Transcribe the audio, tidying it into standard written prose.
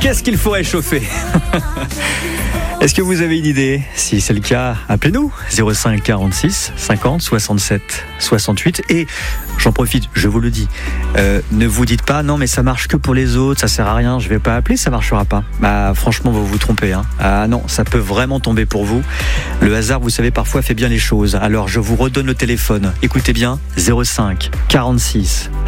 Qu'est-ce qu'il faut réchauffer? Est-ce que vous avez une idée? Si c'est le cas, appelez-nous 05 46 50 67 68. Et j'en profite, je vous le dis, ne vous dites pas non mais ça marche que pour les autres, ça sert à rien, je vais pas appeler, ça marchera pas. Bah franchement vous vous trompez. Ah non, ça peut vraiment tomber pour vous. Le hasard, vous savez, parfois fait bien les choses. Alors je vous redonne le téléphone. Écoutez bien, 05 46